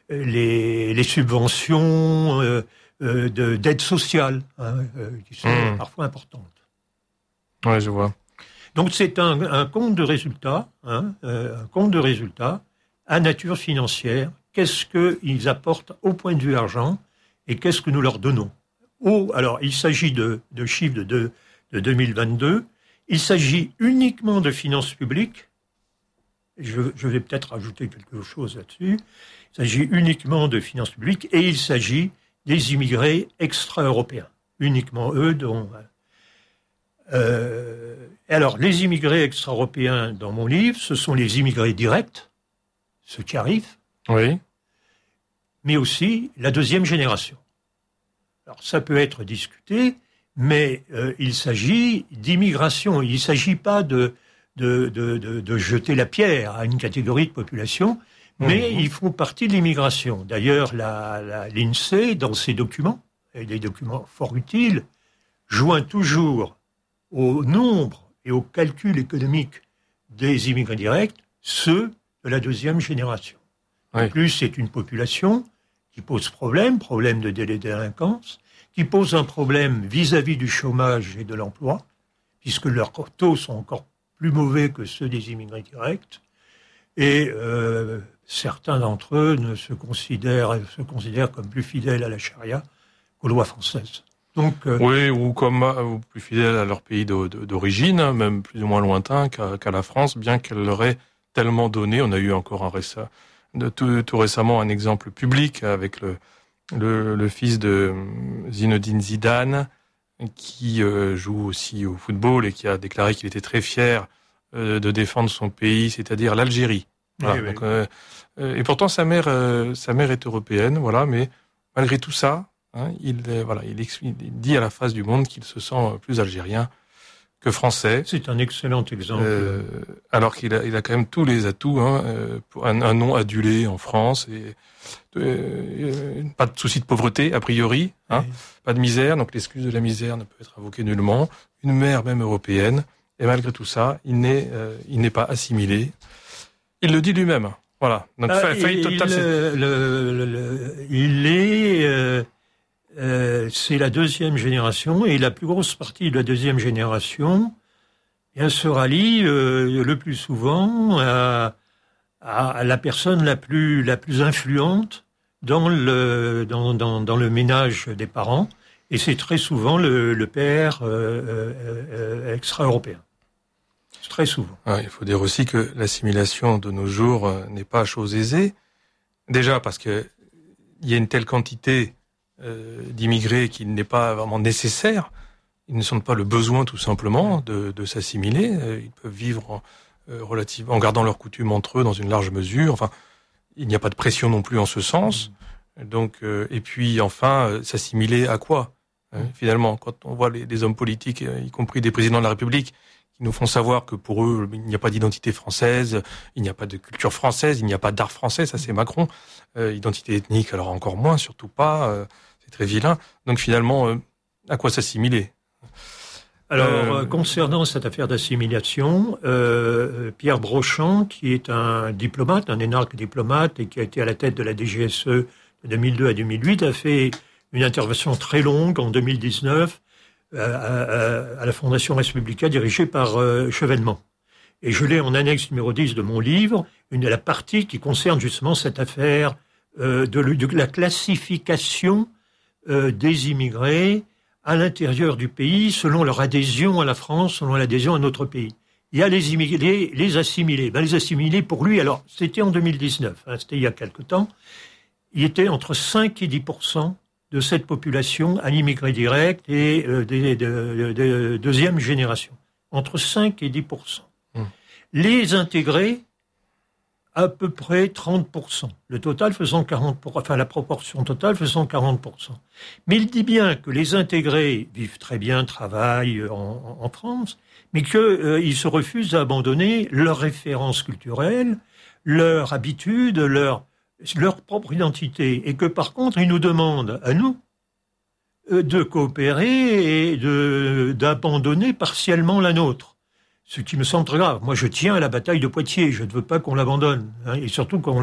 les subventions d'aide sociale, qui sont parfois importantes. Ouais, je vois. Donc c'est un compte de résultats, un compte de résultats à nature financière. Qu'est-ce qu'ils apportent au point de vue argent et qu'est-ce que nous leur donnons? Alors, il s'agit de chiffres de 2022. Il s'agit uniquement de finances publiques. Je vais peut-être rajouter quelque chose là-dessus. Il s'agit uniquement de finances publiques et il s'agit des immigrés extra-européens. Uniquement eux dont... alors, les immigrés extra-européens dans mon livre, ce sont les immigrés directs, ceux qui arrivent, oui, mais aussi la deuxième génération. Alors, ça peut être discuté, mais il s'agit d'immigration. Il ne s'agit pas de jeter la pierre à une catégorie de population, mais ils font partie de l'immigration. D'ailleurs, l'INSEE, dans ses documents, et des documents fort utiles, joint toujours au nombre et au calcul économique des immigrés directs, ceux de la deuxième génération. Oui. En plus, c'est une population qui pose problème de délinquance, qui pose un problème vis-à-vis du chômage et de l'emploi, puisque leurs taux sont encore plus mauvais que ceux des immigrés directs, et certains d'entre eux se considèrent comme plus fidèles à la charia qu'aux lois françaises. Donc, oui, ou plus fidèles à leur pays d'origine, même plus ou moins lointain qu'à la France, bien qu'elle leur ait tellement donné. On a eu encore tout récemment un exemple public avec le fils de Zinedine Zidane, qui joue aussi au football et qui a déclaré qu'il était très fier de défendre son pays, c'est-à-dire l'Algérie. Voilà, oui, donc, et pourtant sa mère est européenne, voilà, mais malgré tout ça, il dit à la face du monde qu'il se sent plus algérien que français. C'est un excellent exemple. Alors qu'il a quand même tous les atouts, pour un nom adulé en France, et pas de souci de pauvreté, a priori, pas de misère, donc l'excuse de la misère ne peut être invoquée nullement. Une mère même européenne, et malgré tout ça, il n'est pas assimilé. Il le dit lui-même. Voilà. Donc, faillite totale. C'est la deuxième génération, et la plus grosse partie de la deuxième génération se rallie le plus souvent à la personne la plus influente dans le ménage des parents, et c'est très souvent le père extra-européen. Très souvent. Il faut dire aussi que l'assimilation de nos jours n'est pas chose aisée. Déjà parce que il y a une telle quantité d'immigrés qu'il n'est pas vraiment nécessaire. Ils ne sentent pas le besoin tout simplement de s'assimiler. Ils peuvent vivre en gardant leurs coutumes entre eux dans une large mesure. Enfin, il n'y a pas de pression non plus en ce sens. Donc, et puis enfin, s'assimiler à quoi finalement, quand on voit des hommes politiques, y compris des présidents de la République, qui nous font savoir que pour eux, il n'y a pas d'identité française, il n'y a pas de culture française, il n'y a pas d'art français, ça c'est Macron. Identité ethnique, alors encore moins, surtout pas, c'est très vilain. Donc finalement, à quoi s'assimiler ? Alors, concernant cette affaire d'assimilation, Pierre Brochand, qui est un diplomate, un énarque diplomate, et qui a été à la tête de la DGSE de 2002 à 2008, a fait une intervention très longue en 2019 à la Fondation Respublica dirigée par Chevènement. Et je l'ai en annexe numéro 10 de mon livre, la partie qui concerne justement cette affaire de la classification des immigrés à l'intérieur du pays selon leur adhésion à la France, selon l'adhésion à notre pays. Il y a les immigrés, les assimilés. Les assimilés, pour lui, alors c'était en 2019, c'était il y a quelque temps, il était entre 5 et 10% de cette population à l'immigré direct et de deuxième génération. Entre 5 et 10%. Les intégrés, à peu près 30%. Le total faisant 40%, enfin la proportion totale faisant 40%. Mais il dit bien que les intégrés vivent très bien, travaillent en France, mais qu'ils se refusent à abandonner leurs références culturelles, leurs habitudes, leur propre identité, et que par contre, ils nous demandent, à nous, de coopérer et d'abandonner partiellement la nôtre. Ce qui me semble très grave. Moi, je tiens à la bataille de Poitiers, je ne veux pas qu'on l'abandonne, et surtout qu'on